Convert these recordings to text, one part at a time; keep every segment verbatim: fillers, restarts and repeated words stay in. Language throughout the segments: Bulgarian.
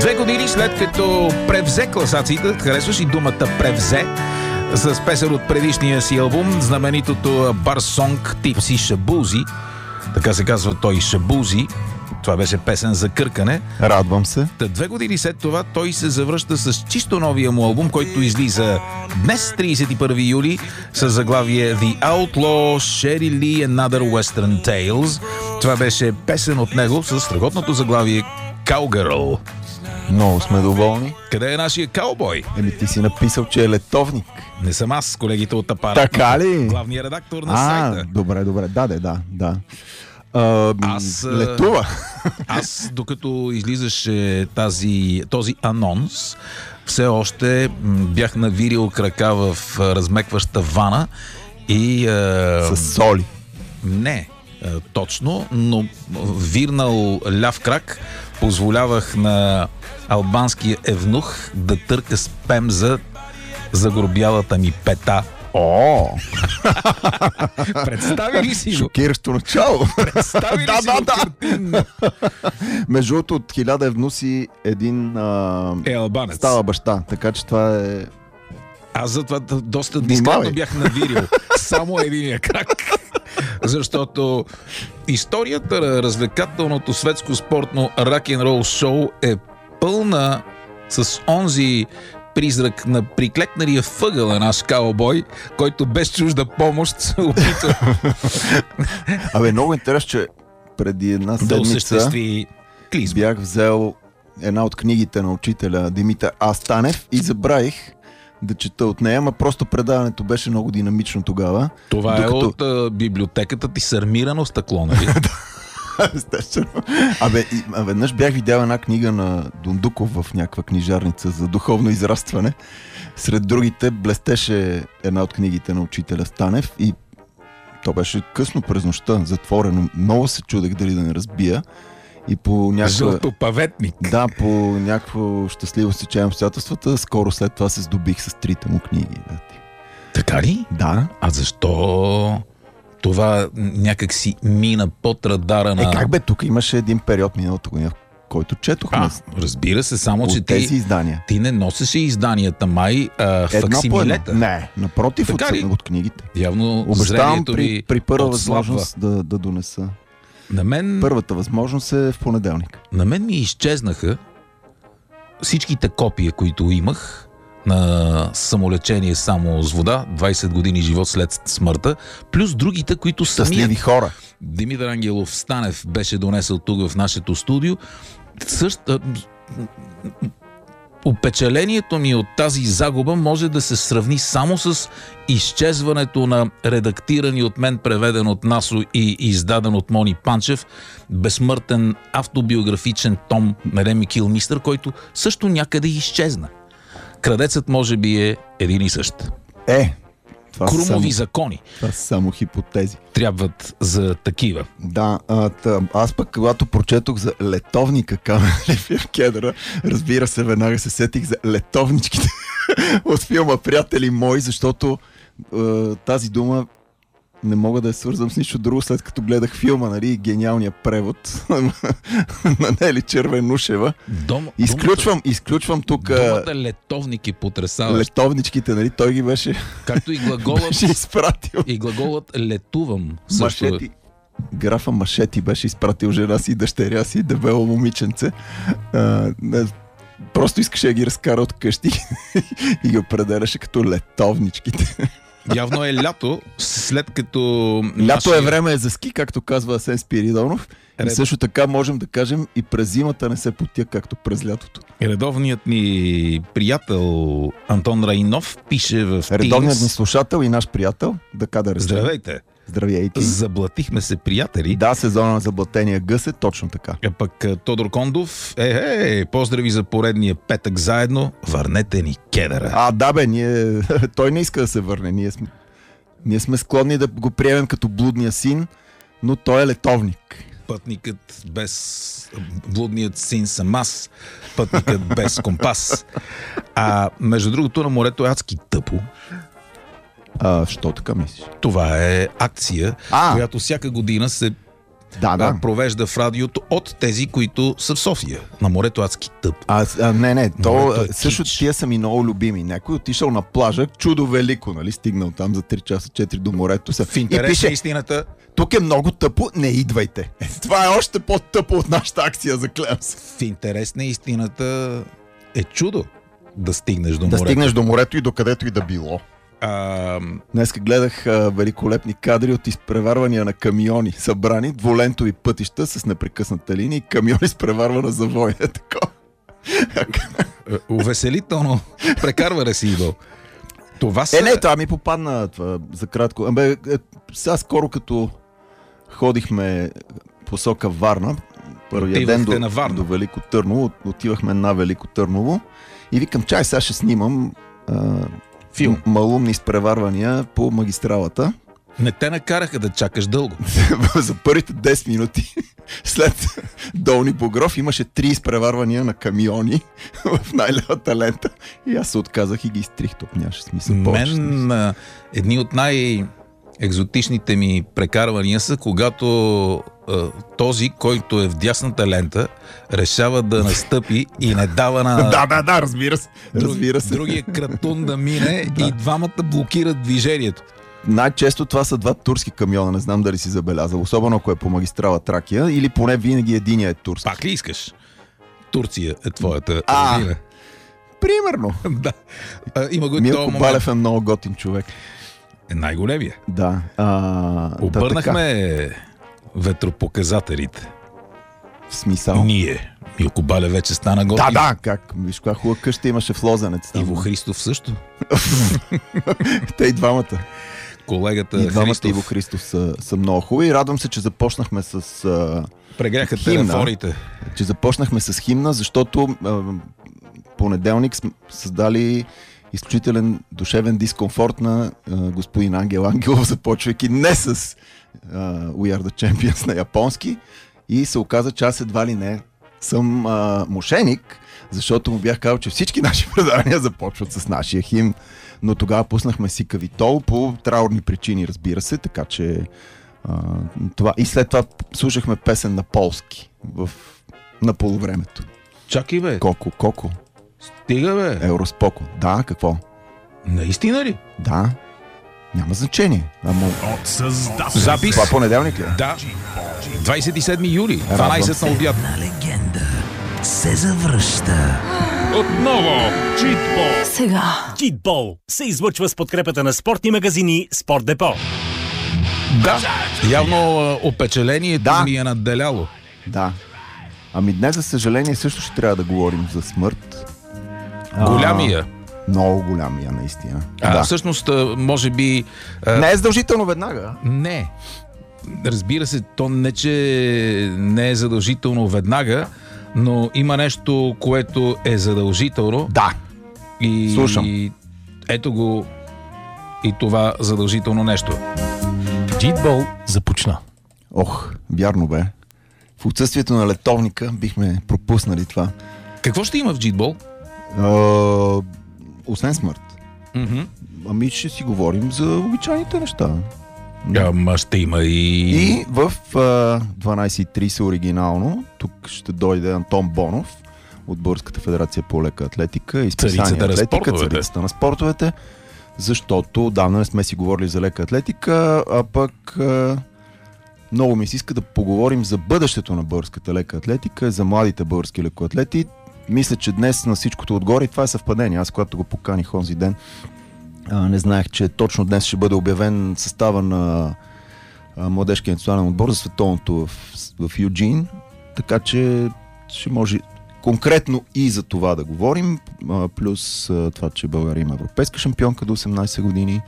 Две години след като превзе класациите, харесваш и думата превзе, с песен от предишния си албум, знаменитото барсонг Типси Шабузи, така се казва той, Шабузи. Това беше песен за къркане. Радвам се. Та две години след това той се завръща с чисто новия му албум, който излиза днес, тридесет и първи юли, с заглавие The Outlaw Sherry Lee and Other Western Tales. Това беше песен от него с страхотното заглавие Cowgirl. Много сме доволни. Къде е нашия каубой? Еми ти си написал, че е летовник. Не съм аз, колегите от апарат. Така ли? Главният редактор на а, сайта. Добре, добре. Да, да, да. да. А, Аз, летува. Аз, докато излизаше тази, този анонс, все още бях навирил крака в размекваща вана и... А... С соли. Не, а, точно, но вирнал ляв крак позволявах на албанския евнух да търка с пемза загробялата ми пета. О! Представи ли си го? Шокиращо начало. Представи ли да, си да, го да. картинно? Между другото, от хиляда евнуси един а... Е албанец. става баща, така че това е... Аз затова доста дискретно бях навирил само единия крак. Защото историята, развлекателното светско спортно рок-н-рол шоу е пълна с онзи призрак на приклекналия въгъл на наш каубой, който без чужда помощ се опитва Абе, много интересно, че преди една да седмица осъществи клизма. бях взел една от книгите на учителя Димитър А. Станев и забравих да чета от нея, ама просто предаването беше много динамично тогава. Това докато... е от а, библиотеката ти с армирано стъкло, нали? Естествено. Абе, и, а веднъж бях видял една книга на Дундуков в някаква книжарница за духовно израстване. Сред другите блестеше една от книгите на учителя Станев и то беше късно през нощта, затворено. Много се чудех дали да не разбия. И по някаква... Жълтопаветник. Да, по някакво щастливо стечение обстоятелствата, скоро след това се здобих с трите му книги. Да. Така ли? Да. А защо това някак си мина под радара на... Е, как бе, тук имаше един период миналото година, в който четохме. А, разбира се, само от че тези ти, издания. ти не носеше изданията май, а факсимилета. Не, напротив, от, ли? от книгите. Явно обещавам зрението при, ви при първа отслабва. възможност да, да донеса. На мен, Първата възможност е в понеделник. на мен ми изчезнаха всичките копия, които имах на самолечение само с вода, двайсет години живот след смъртта, плюс другите, които Щастливи самият хора. Димитър Ангелов Станев беше донесъл тук в нашето студио. Също опечалението ми от тази загуба може да се сравни само с изчезването на редактирани от мен, преведен от Насо и издаден от Мони Панчев безсмъртен автобиографичен том на Реми Килмистър, който също някъде изчезна. Крадецът може би е един и същ. Е, това са Крумови само, закони това са само хипотези. трябват за такива. Да, а, тъ, аз пък когато прочетох за летовника Камен Лефир Кедъра, разбира се, веднага се сетих за летовничките от филма Приятели мои, защото а, тази дума не мога да я свързвам с нищо друго, след като гледах филма, нали, гениалния превод на Нели Червенушева. Дом, Изключвам, изключвам тук думата летовник е потресаващ. летовничките, нали, той ги беше, Както и глаголът, беше изпратил. и глаголът летувам. Също. Машети. Графа Машети беше изпратил жена си и дъщеря си, дебело момиченце. А, не, просто искаше да ги разкара от къщи и ги определяше като летовничките. Явно е лято, след като... Лято нашия... е време за ски, както казва Асен Спиридонов. Ред... И също така можем да кажем и през зимата не се потия, както през лятото. Редовният ни приятел Антон Райнов пише в Редовният Teams... ни слушател и наш приятел, да ка да речем. Здравейте! Здравейте! Заблатихме се, приятели. Да, сезона на заблатения гъс е точно така. А пък Тодор Кондов, е, е, поздрави за поредния петък заедно, върнете ни Кедъра. А, да бе, ние... той не иска да се върне. Ние сме, ние сме склонни да го приемем като блудния син, но той е летовник. Пътникът без... Блудният син съм аз. Пътникът без компас. А между другото, на морето е адски тъпо. А, що така мислиш? Това е акция, А. която всяка година се да, да. провежда в радиото от тези, които са в София. На морето адски тъп. А, а, не, не, то е също кич. Тия са ми много любими. Някой отишъл на плажа, чудо велико, нали, стигнал там за три часа четири до морето. Са. В интерес пише, на истината... Тук е много тъпо, не идвайте. Е, това е още по-тъпо от нашата акция, заклевам се. В интерес на истината е чудо да стигнеш до да морето. Да стигнеш до морето и до където и да било. А... Днеска гледах а, великолепни кадри от изпреварвания на камиони, събрани, двулентови пътища с непрекъсната линия и камиони с преварвана завоя. Такова. Увеселително прекарване си идол. Това са... Е, не, това ми попадна това, за кратко. Абе, е, сега скоро като ходихме посока Варна, първия ден до, до Велико Търново, отивахме на Велико Търново и викам, чай, сега ще снимам а, филм. Малумни изпреварвания по магистралата. Не те накараха да чакаш дълго. За първите десет минути след Долни Богров имаше три изпреварвания на камиони в най-левата лента и аз се отказах и ги изтрих. Топ нямаше смисъл. Мен а, едни от най-екзотичните ми прекарвания са, когато а, този, който е в дясната лента, решава да настъпи и не дава на... да, да, да, разбира се. Разбира се. Другия кратун да мине и двамата блокират движението. Най-често това са два турски камиона, не знам дали си забелязал, особено ако е по магистрала Тракия, или поне винаги единия е турски. Пак ли искаш? Турция е твоята а, родина. Примерно. Да. А, има го Милко Балев е много готин човек. Е най-големия. Да. А, Обърнахме да, ветропоказателите. В смисъл? Ние. Милко Балев вече стана готин. Да, да, как? Виж, коя хубава къща имаше в Лозенец. Иво Христов също. Те и двамата. Колегата и двамата Христов. Иво Христов са, са много хубави. Радвам се, че започнахме с а, прегряха химна, телефоните. Че започнахме с химна, защото а, понеделник сме създали изключителен душевен дискомфорт на а, господин Ангел Ангелов, започвайки не с а, We Are The Champions на японски и се оказа, че аз едва ли не съм а, мошеник, защото му бях казал, че всички наши предавания започват с нашия химн. Но тогава пуснахме Сикави Тол по траурни причини, разбира се, така че а, това. И след това слушахме песен на полски в, на полувремето. Чакай бе. Коко, Коко. Стига бе. Евроспоко. Да, какво? Наистина ли? Да. Няма значение. Ама... Запис. Това понеделник ли? Да. двадесет и седми юли, дванадесет на обяд. Една легенда се завръща. Отново Читбол. Сега Читбол се излъчва с подкрепата на спортни магазини Спорт Депо. Да, явно опечалението да. ми е надделяло. Да. Ами днес, за съжаление, също ще трябва да говорим за смърт. Голямия. А, много голямия, наистина. А, да. Всъщност, може би... А... Не е задължително веднага. Не. Разбира се, то не, че не е задължително веднага, но има нещо, което е задължително. Да. И, Слушам. И ето го и това задължително нещо. Джитбол започна. Ох, вярно бе. В отсъствието на летовника бихме пропуснали това. Какво ще има в джитбол? А, освен смърт. Mm-hmm. Ами ще си говорим за обичайните неща. Ама ще има и... И в а, дванадесет и тридесет оригинално, тук ще дойде Антон Бонов от Българската федерация по лека атлетика. Изписание Царицата на атлетика, спортовете. Царицата на спортовете. Защото давно не сме си говорили за лека атлетика, а пък а, много ми се иска да поговорим за бъдещето на българската лека атлетика, за младите български лекоатлети. Мисля, че днес на всичкото отгоре, и това е съвпадение. Аз, когато го поканих онзи ден, а, не знаех, че точно днес ще бъде обявен състава на а, младежкия национален отбор за световното в, в Юджин, така че ще може конкретно и за това да говорим, а, плюс а, това, че България има европейска шампионка до осемнадесет години.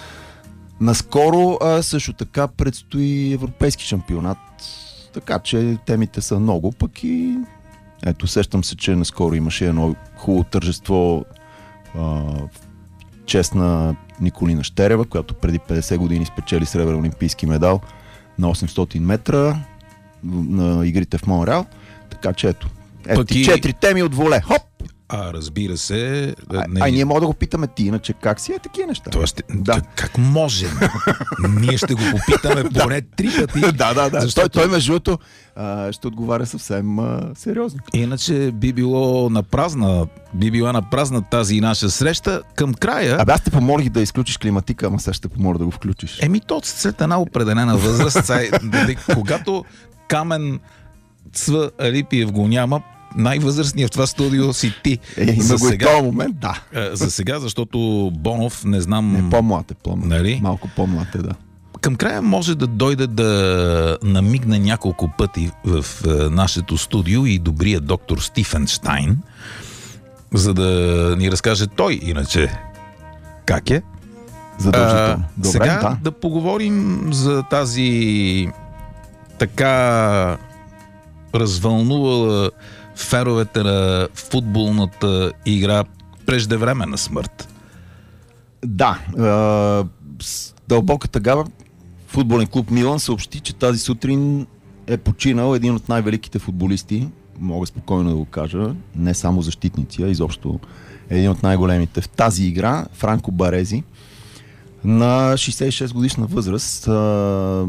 Наскоро а, също така предстои европейски шампионат, така че темите са много, пък и ето, сещам се, че наскоро имаше едно хубаво тържество а, в чест на Николина Щерева, която преди петдесет години спечели сребърен олимпийски медал на осемстотин метра на игрите в Монреал. Така че ето, ето Пък и и... четири теми от воле. Хоп! А, разбира се. А, не... а ние можем да го питаме ти, иначе как си е такива неща? Това ще... да. Как можем? Ние ще го попитаме поне три пъти. Да, да, да. Защото... Той, той между другото ще отговаря съвсем а, сериозно. Иначе би било на празна, би била на празна тази наша среща. Към края... Абе аз те помолих да изключиш климатика, ама сега ще помоля да го включиш. Еми то след една определена възраст, когато Камен Цва Алипиев го няма, най-възрастният в това студио си ти. Е, има за го сега, и този момент, да. За сега, защото Бонов, не знам... Не, по-млад е, по-млад. Нали? Малко по-млад е, да. Към края може да дойде да намигне няколко пъти в нашето студио и добрия доктор Стифенштайн, за да ни разкаже той, иначе, как е. Задължително. Добре, сега да. да поговорим за тази така развълнувала феровете на футболната игра преждевременна смърт. Да. Е, с дълбока тъгава футболен клуб Милан съобщи, че тази сутрин е починал един от най-великите футболисти, мога спокойно да го кажа, не само защитници, а изобщо един от най-големите в тази игра, Франко Барези, на шейсет и шест годишна възраст. Е,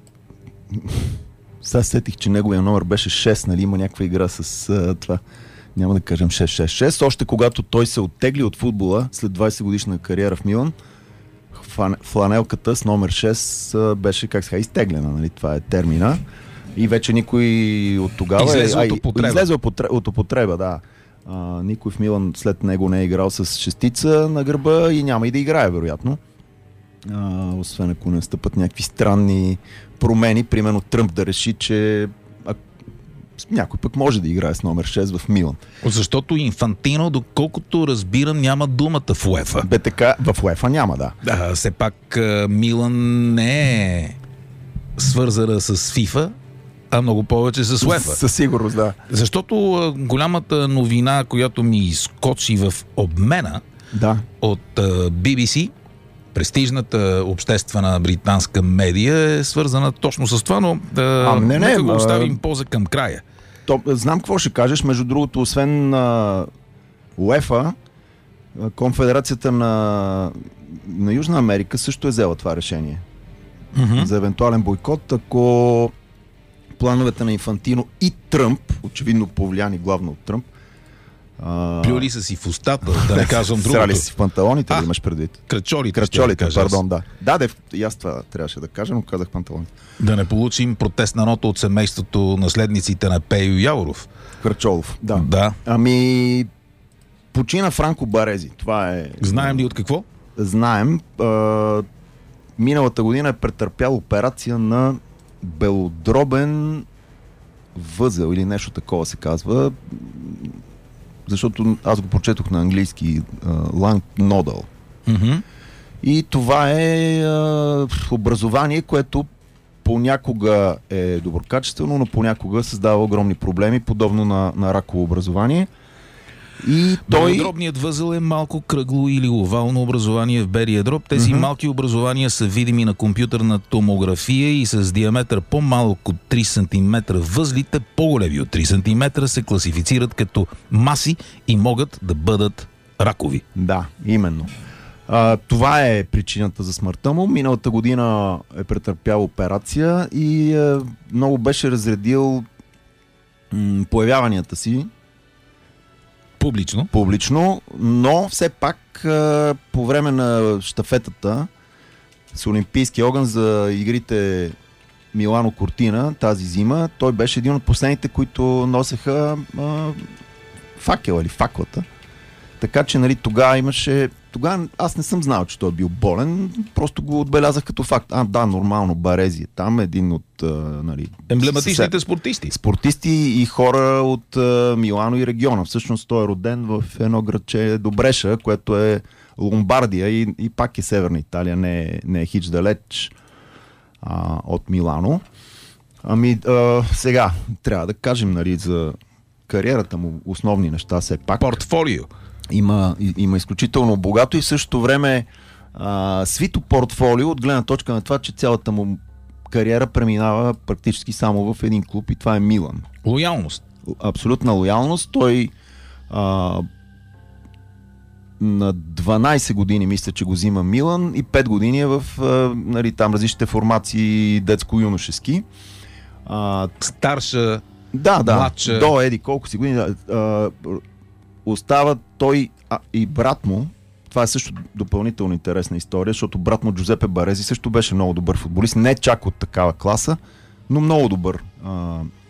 Сега сетих, че неговия номер беше шест, нали, има някаква игра с а, това, няма да кажем шест шест шест. Още когато той се оттегли от футбола, след двайсет годишна кариера в Милан, фланелката с номер шест а, беше, как сега, изтеглена, нали, това е термина. И вече никой от тогава... Излезе е, от употреба. Излезе от употреба, да. А, никой в Милан след него не е играл с шестица на гърба и няма и да играе, вероятно. А, освен ако не стъпат някакви странни промени, примерно Тръмп да реши, че а, някой пък може да играе с номер шест в Милан. Защото Инфантино, доколкото разбирам, няма думата в УЕФА. Бе така, в УЕФА няма, да. Да, все пак Милан не е свързана с ФИФА, а много повече с УЕФА. Със сигурност, да. Защото а, голямата новина, която ми изкочи в обмена да. от а, Би Би Си, престижната обществена британска медия, е свързана точно с това, но да, а, не, не, нека го оставим а... поза към края. То, знам какво ще кажеш, между другото, освен а, УЕФА, Конфедерацията на, на Южна Америка също е взела това решение. Mm-hmm. За евентуален бойкот, ако плановете на Инфантино и Тръмп, очевидно повлияни главно от Тръмп, плюли са си в устата, да не казвам другото. Срали си в панталоните, да имаш предвид. Крачолите. Крачолите, да пардон, да. Да, да, и аз това трябваше да кажа, но казах панталоните. Да не получим протестна нота от семейството наследниците на Пейо Яуров. Крачолов, да. Да. Ами, почина Франко Барези. Това е... Знаем ли от какво? Знаем. А, миналата година е претърпял операция на белодробен възел или нещо такова се казва. Защото аз го прочетох на английски, Lung Nodal. Mm-hmm. И това е а, образование, което понякога е доброкачествено, но понякога създава огромни проблеми, подобно на, на раково образование. И той... Белодробният възел е малко кръгло или овално образование в белия дроб. Тези mm-hmm. малки образования са видими на компютърна томография и с диаметър по-малък от три сантиметра. Възлите по-големи от три сантиметра се класифицират като маси и могат да бъдат ракови. Да, именно. А, това е причината за смъртта му. Миналата година е претърпял операция и а, много беше разредил м- появяванията си Публично. Публично, но все пак а, по време на щафетата с Олимпийския огън за игрите Милано Кортина тази зима, той беше един от последните, които носеха а, факела или факлата. Така че, нали, тогава имаше... Тогава аз не съм знал, че той е бил болен, просто го отбелязах като факт. А, да, нормално, Барези е там, един от... А, нали, емблематичните спортисти. Спортисти и хора от а, Милано и региона. Всъщност той е роден в едно градче Добреша, което е Ломбардия и, и пак е Северна Италия, не е, не е хич далеч а, от Милано. Ами, а, сега, трябва да кажем, нали, за кариерата му основни неща все пак. Портфолио. Има, има изключително богато и в същото време а, свито портфолио от гледна точка на това, че цялата му кариера преминава практически само в един клуб и това е Милан. Лоялност. Абсолютна лоялност. Той а, на дванайсет години мисля, че го взима Милан и пет години е в а, нали, там различните формации детско-юношески. А, Старша, да, да, младша. До еди колко си години. А, остава той а, и брат му. Това е също допълнително интересна история, защото брат му Джузепе Барези също беше много добър футболист. Не чак от такава класа, но много добър. А,